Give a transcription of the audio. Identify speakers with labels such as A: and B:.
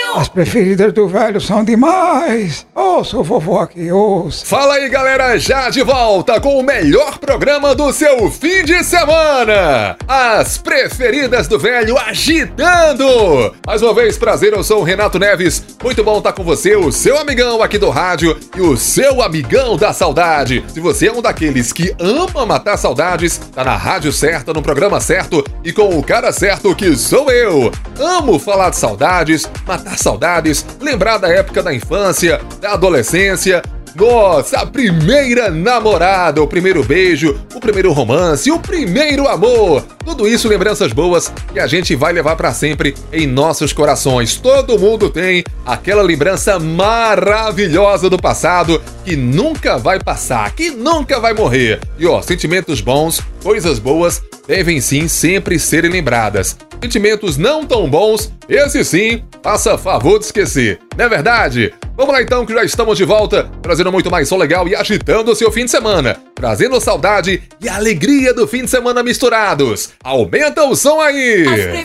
A: As preferidas do velho são demais. Ouça o vovô aqui, ouça.
B: Fala aí, galera, já de volta com o melhor programa do seu fim de semana. As preferidas do velho agitando. Mais uma vez, prazer, eu sou o Renato Neves. Muito bom estar com você, o seu amigão aqui do rádio e o seu amigão da saudade. Se você é um daqueles que ama matar saudades, tá na rádio certa, no programa certo e com o cara certo que sou eu. Amo falar de saudades, matar saudades, lembrar da época da infância, da adolescência. Nossa, a primeira namorada, o primeiro beijo, o primeiro romance, o primeiro amor. Tudo isso lembranças boas que a gente vai levar pra sempre em nossos corações. Todo mundo tem aquela lembrança maravilhosa do passado que nunca vai passar, que nunca vai morrer. E sentimentos bons, coisas boas, devem sim sempre serem lembradas. Sentimentos não tão bons, esse sim, faça favor de esquecer. Não é verdade? Vamos lá então que já estamos de volta, trazendo muito mais som legal e agitando o seu fim de semana. Trazendo saudade e alegria do fim de semana misturados. Aumenta o som aí!